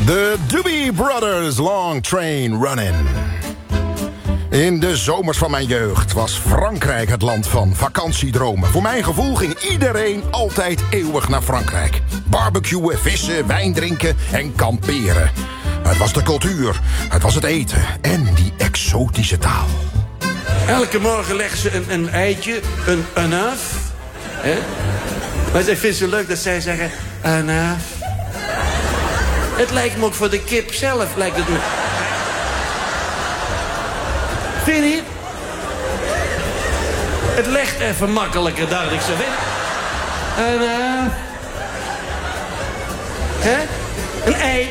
De Doobie Brothers, Long Train Running. In de zomers van mijn jeugd was Frankrijk het land van vakantiedromen. Voor mijn gevoel ging iedereen altijd eeuwig naar Frankrijk. Barbecuen, vissen, wijn drinken en kamperen. Het was de cultuur, het was het eten en die exotische taal. Elke morgen leggen ze een eitje, een anaaf. Maar ik vind het zo leuk dat zij zeggen, anaaf. Het lijkt me ook voor de kip zelf, lijkt het me. Vind je niet? Het legt even makkelijker, dacht ik zo. Anaaf. Een ei.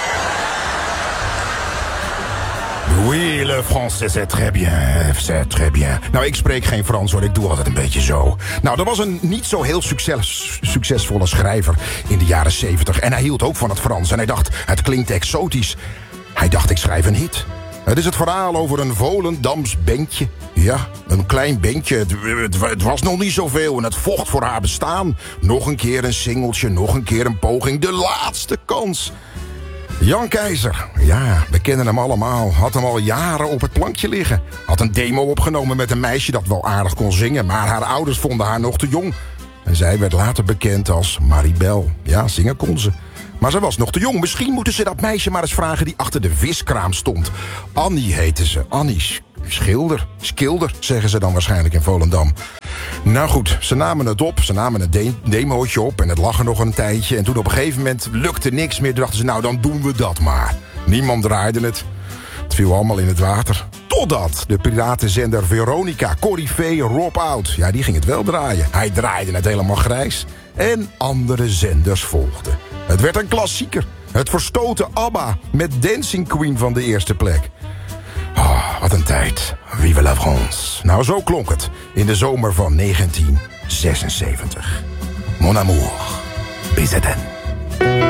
Oui, le français, c'est très bien, c'est très bien. Nou, ik spreek geen Frans, hoor, ik doe altijd een beetje zo. Nou, er was een niet zo heel succesvolle schrijver in de jaren 70... en hij hield ook van het Frans en hij dacht, het klinkt exotisch. Hij dacht, ik schrijf een hit. Het is het verhaal over een Volendams bandje. Ja, een klein bandje. Het was nog niet zoveel en het vocht voor haar bestaan. Nog een keer een singeltje, nog een keer een poging. De laatste kans. Jan Keizer, ja, we kennen hem allemaal. Had hem al jaren op het plankje liggen. Had een demo opgenomen met een meisje dat wel aardig kon zingen... maar haar ouders vonden haar nog te jong. En zij werd later bekend als Maribel. Ja, zingen kon ze. Maar ze was nog te jong. Misschien moeten ze dat meisje maar eens vragen die achter de viskraam stond. Annie heette ze. Annie Schilder, zeggen ze dan waarschijnlijk in Volendam. Nou goed, ze namen het op. Ze namen een demootje op en het lag er nog een tijdje. En toen op een gegeven moment lukte niks meer. Toen dachten ze, nou dan doen we dat maar. Niemand draaide het. Het viel allemaal in het water. Totdat de piratenzender Veronica, Corrivé, Rob Oud... ja, die ging het wel draaien. Hij draaide het helemaal grijs. En andere zenders volgden. Het werd een klassieker. Het verstoten ABBA met Dancing Queen van de eerste plek. Oh, wat een tijd. Vive la France. Nou, zo klonk het in de zomer van 1976. Mon amour, BZN.